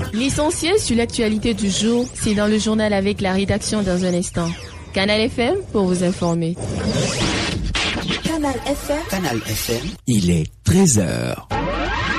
L'essentiel sur l'actualité du jour, c'est dans le journal avec la rédaction dans un instant. Canal FM pour vous informer. Canal FM. Canal FM. Il est 13h.